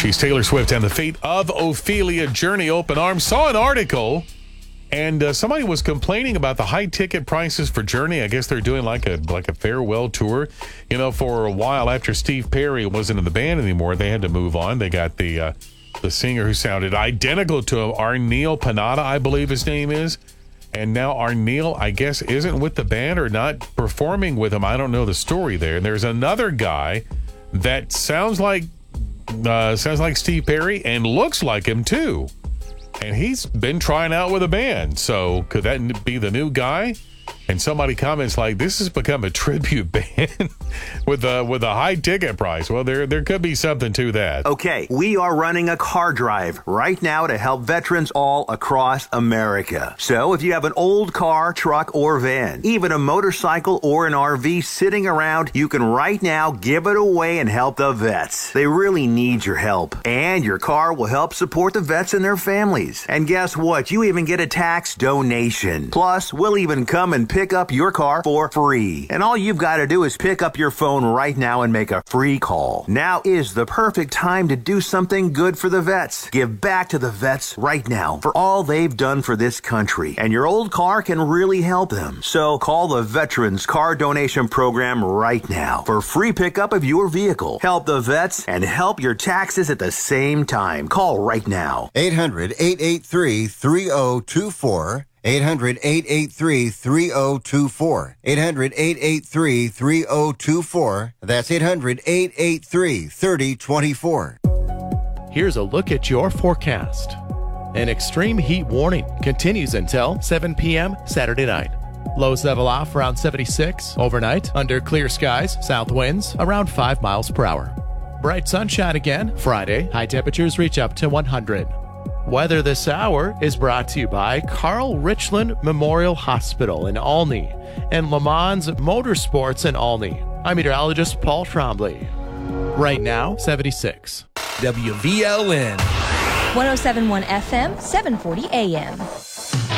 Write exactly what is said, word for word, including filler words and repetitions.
She's Taylor Swift, and the fate of Ophelia, Journey, Open Arms. Saw an article, and uh, somebody was complaining about the high ticket prices for Journey. I guess they're doing like a like a farewell tour. You know, for a while after Steve Perry wasn't in the band anymore, they had to move on. They got the uh, the singer who sounded identical to him, Arnel Panada, I believe his name is. And now Arnel, I guess, isn't with the band or not performing with him. I don't know the story there. And there's another guy that sounds like uh, sounds like Steve Perry and looks like him too. And he's been trying out with a band. So could that be the new guy? And somebody comments like, this has become a tribute band with a with a high ticket price. Well, there there could be something to that. Okay, we are running a car drive right now to help veterans all across America. So if you have an old car, truck, or van, even a motorcycle or an R V sitting around, you can right now give it away and help the vets. They really need your help. And your car will help support the vets and their families. And guess what? You even get a tax donation. Plus, we'll even come and pick up your car for free. And all you've got to do is pick up your phone right now and make a free call. Now is the perfect time to do something good for the vets. Give back to the vets right now for all they've done for this country. And your old car can really help them. So call the Veterans Car Donation Program right now for free pickup of your vehicle. Help the vets and help your taxes at the same time. Call right now. eight hundred, eight eight three, three oh two four. eight hundred, eight eight three, three oh two four. eight hundred, eight eight three, three oh two four. That's eight hundred, eight eight three, three oh two four. Here's a look at your forecast. An extreme heat warning continues until seven p.m. Saturday night. Lows level off around seventy-six. Overnight, under clear skies, south winds around five miles per hour. Bright sunshine again Friday. High temperatures reach up to one hundred. Weather this hour is brought to you by Carl Richland Memorial Hospital in Olney and Le Mans Motorsports in Olney. I'm meteorologist Paul Trombley. Right now, seventy-six. W V L N one oh seven point one F M, seven forty A M.